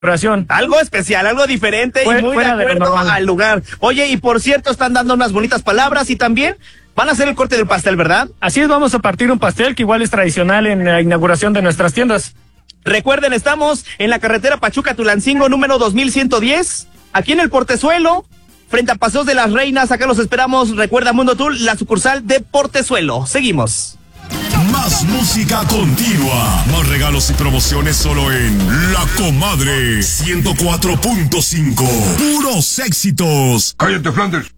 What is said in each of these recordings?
Oración. Algo especial, algo diferente y muy de acuerdo al lugar. Oye, y por cierto, están dando unas bonitas palabras y también van a hacer el corte del pastel, ¿verdad? Así es, vamos a partir un pastel que igual es tradicional en la inauguración de nuestras tiendas. Recuerden, estamos en la carretera Pachuca-Tulancingo, número 2110, aquí en el Portezuelo, frente a Paseos de las Reinas. Acá los esperamos. Recuerda, Mundo Tool, la sucursal de Portezuelo. Seguimos. Más música continua, más regalos y promociones solo en La Comadre 104.5. Puros éxitos. Cállate, Flanders.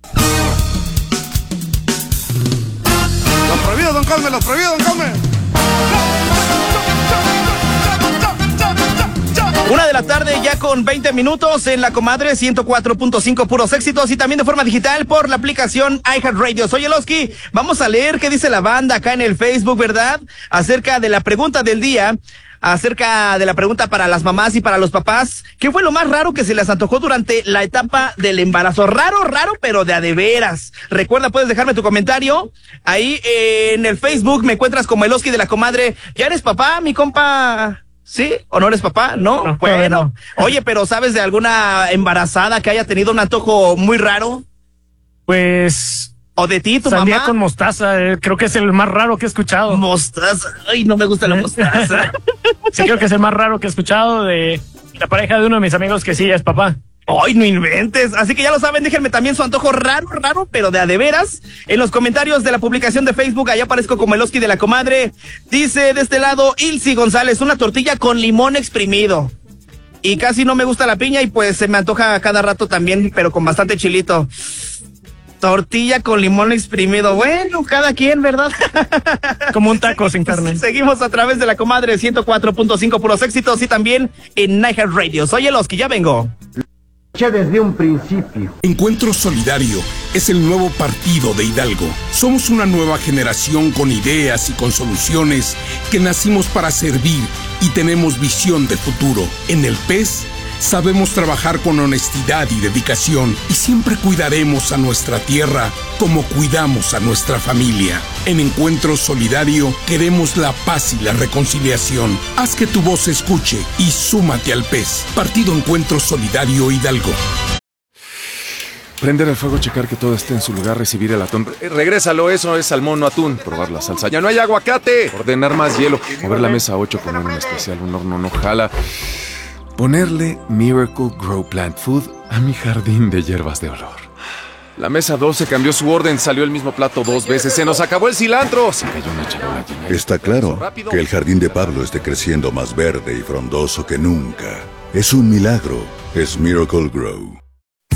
Lo prohibido, don Calme, lo prohibido, don Calme. 1:00 PM ya con 20 minutos en La Comadre 104.5, puros éxitos, y también de forma digital por la aplicación iHeartRadio. Soy Eloski. Vamos a leer qué dice la banda acá en el Facebook, ¿verdad? Acerca de la pregunta del día, acerca de la pregunta para las mamás y para los papás. ¿Qué fue lo más raro que se les antojó durante la etapa del embarazo? Raro, pero de a de veras. Recuerda, puedes dejarme tu comentario. Ahí en el Facebook me encuentras como Eloski de La Comadre. ¿Ya eres papá, mi compa? ¿Sí? ¿O no eres papá? No, bueno. Oye, pero ¿sabes de alguna embarazada que haya tenido un antojo muy raro? Pues... ¿O de ti, tu sandía mamá? con mostaza, creo que es el más raro que he escuchado. Mostaza, ay, no me gusta la mostaza. Sí, creo que es el más raro que he escuchado de la pareja de uno de mis amigos que sí ya es papá. Ay, no inventes. Así que ya lo saben, déjenme también su antojo raro, pero de a de veras. En los comentarios de la publicación de Facebook, allá aparezco como Eloski de La Comadre. Dice de este lado Ilsi González, una tortilla con limón exprimido. Y casi no me gusta la piña y pues se me antoja cada rato también, pero con bastante chilito. Tortilla con limón exprimido. Bueno, cada quien, ¿verdad? Como un taco sin carne. Seguimos a través de La Comadre 104.5, puros éxitos, y también en iHeartRadio. Soy Eloski, ya vengo. Desde un principio. Encuentro Solidario es el nuevo partido de Hidalgo. Somos una nueva generación con ideas y con soluciones que nacimos para servir y tenemos visión de futuro. En el PES sabemos trabajar con honestidad y dedicación y siempre cuidaremos a nuestra tierra como cuidamos a nuestra familia. En Encuentro Solidario queremos la paz y la reconciliación. Haz que tu voz se escuche y súmate al PES. Partido Encuentro Solidario Hidalgo. Prender el fuego, checar que todo esté en su lugar, recibir el atún. Regrésalo, eso es salmón, no atún. Probar la salsa. ¡Ya no hay aguacate! Ordenar más hielo. Mover la mesa 8, poner un especial, un horno no jala. Ponerle Miracle Grow Plant Food a mi jardín de hierbas de olor. La mesa 12 cambió su orden, salió el mismo plato 2 veces. ¡Se nos acabó el cilantro! Se cayó una charola llena. Está claro que el jardín de Pablo esté creciendo más verde y frondoso que nunca. Es un milagro. Es Miracle Grow.